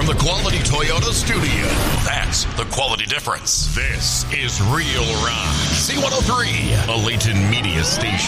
from the Quality Toyota studio. That's the quality difference. This is Real Rock. C103, a Layton Media Station.